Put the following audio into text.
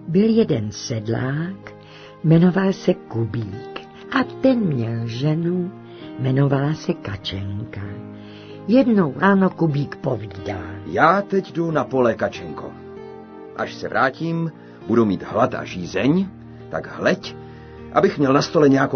Byl jeden sedlák, jmenoval se Kubík a ten měl ženu, jmenovala se Kačenka. Jednou ráno Kubík povídá: Já teď jdu na pole, Kačenko. Až se vrátím, budu mít hlad a žízeň, tak hleď, abych měl na stole nějakou